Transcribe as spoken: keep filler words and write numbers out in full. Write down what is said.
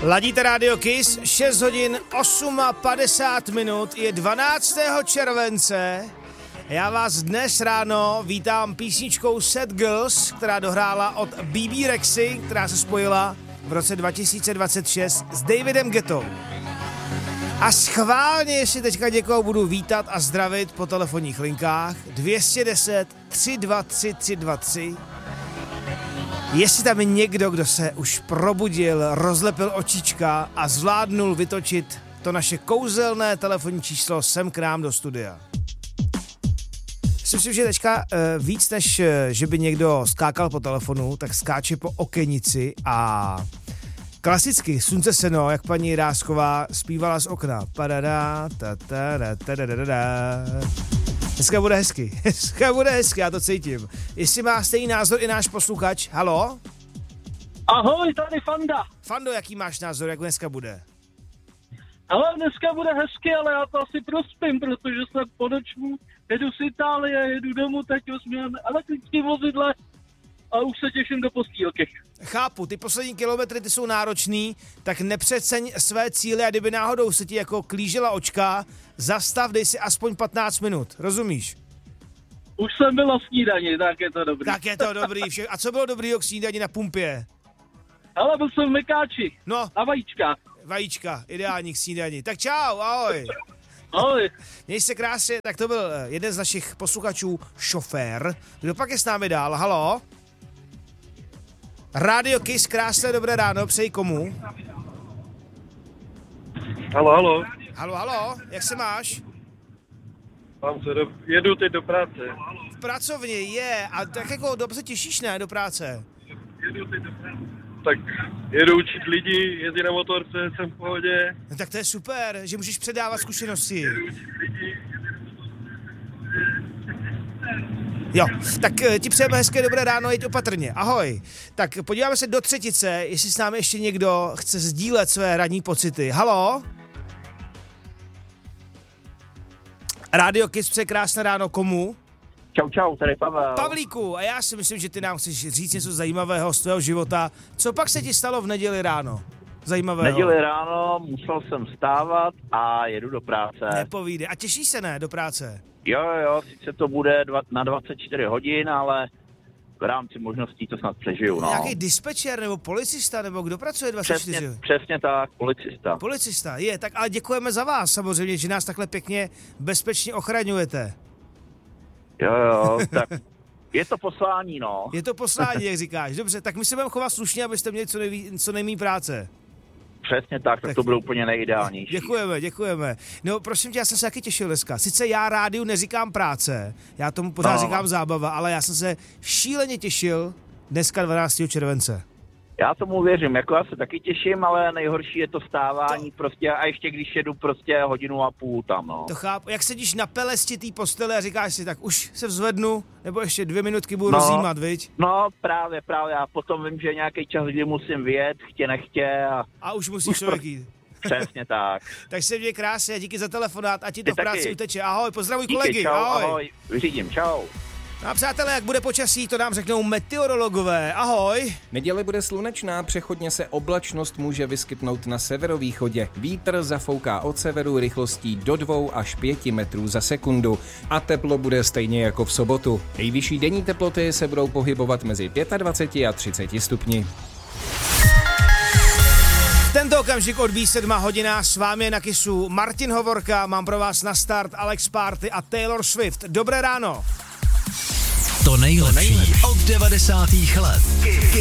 Ladíte Radio Kiss, šest hodin padesát osm minut, je dvanáctého července. Já vás dnes ráno vítám písničkou Sad Girls, která dohrála od bé bé Rexy, která se spojila v roce dva tisíce dvacet šest s Davidem Guettou. A schválně, jestli teďka někoho budu vítat a zdravit po telefonních linkách, dvě stě deset, tři dva tři, tři dva tři. Jestli tam je někdo, kdo se už probudil, rozlepil očička a zvládnul vytočit to naše kouzelné telefonní číslo sem k nám do studia. Myslím, že teďka uh, víc než, uh, že by někdo skákal po telefonu, tak skáče po okenici a klasicky Slunce seno, jak paní Jirásková zpívala z okna. Padada, ta, ta, ta, ta, ta, ta, ta. Dneska bude hezky, dneska bude hezky, já to cítím. Jestli má stejný názor i náš posluchač, halo? Ahoj, tady Fanda. Fando, jaký máš názor, jak dneska bude? Ale dneska bude hezky, ale já to asi prospím, protože se po nočmu jedu z Itálie, jedu domů, teď jsme na elektrickém vozidle a už se těším do postýlky. Chápu, ty poslední kilometry, ty jsou náročný, tak nepřeceň své cíle a kdyby náhodou se ti jako klížela očka, zastav, dej si aspoň patnáct minut, rozumíš? Už jsem byl o snídani, tak je to dobrý. Tak je to dobrý, vše. A co bylo dobrýho k snídani na pumpě? Ale byl jsem v Mekáči, no, na vajíčkách. Vajíčka, ideální k snídani. Tak čau, ahoj. Ahoj. Měj se krásně, tak to byl jeden z našich posluchačů, šofér. Kdo pak je s námi dál, halo? Radio Kiss, krásné dobré ráno, přeji komu? Halo, halo. Halo, halo, jak se máš? Mám se do, jedu teď do práce. V pracovně, je, a tak jako dobře těšíš, ne, do práce? Jedu teď do práce. Tak jedu učit lidi, jezdit na motorce, jsem v pohodě. No, tak to je super, že můžeš předávat zkušenosti. Jedu učit lidi, Jo, tak ti přejeme hezké dobré ráno, jeď opatrně, ahoj. Tak podíváme se do třetice, jestli s námi ještě někdo chce sdílet své ranní pocity. Halo? Radio Kiss, přeje krásné ráno, komu? Čau, čau, tady Pavel. Pavlíku, a já si myslím, že ty nám chceš říct něco zajímavého z tvého života. Co pak se ti stalo v neděli ráno? Zajímavého. V neděli ráno musel jsem vstávat a jedu do práce. Nepovídej. A těšíš se, ne, do práce? Jo, jo, sice to bude dva, na dvacet čtyři hodin, ale v rámci možností to snad přežiju, no. Nějaký dispečer nebo policista, nebo kdo pracuje dvacet čtyři? Přesně, přesně tak, policista. Policista, je, tak ale děkujeme za vás samozřejmě, že nás takhle pěkně bezpečně ochraňujete. Jo, jo, tak je to poslání, no. Je to poslání, jak říkáš. Dobře, tak my se budeme chovat slušně, abyste měli co, nejví, co nejméně práce. Přesně tak, tak, tak to bylo úplně nejideálnější. Děkujeme, děkujeme. No prosím tě, já jsem se taky těšil dneska. Sice já rádiu neříkám práce, já tomu pořád no. říkám zábava, ale já jsem se šíleně těšil dneska dvanáctého července. Já tomu věřím, jako já se taky těším, ale nejhorší je to vstávání to... prostě a ještě když jedu prostě hodinu a půl tam, no. To chápu. Jak sedíš na pelesti té postele a říkáš si, tak už se vzvednu, nebo ještě dvě minutky budu no, rozjímat, viď? No právě, právě. A potom vím, že nějaký čas, kdy musím vyjet, chtě nechtě a... A už musíš člověk jít. Přesně tak. Tak se měj krásně, díky za telefonát, ať ti to Ty v práci taky. uteče. Ahoj, pozdravuj díky, kolegy, čau, ahoj. ahoj. Vyřídím, čau. No a přátelé, jak bude počasí, to nám řeknou meteorologové. Ahoj. Neděle bude slunečná, přechodně se oblačnost může vyskytnout na severovýchodě. Vítr zafouká od severu rychlostí do dvou až pěti metrů za sekundu. A teplo bude stejně jako v sobotu. Nejvyšší denní teploty se budou pohybovat mezi dvaceti pěti a třiceti stupni. Tento okamžik odbíjí sedma hodina, s vámi je na Kissu Martin Hovorka, mám pro vás na start Alex Party a Taylor Swift. Dobré ráno. To nejlepší od devadesátých let.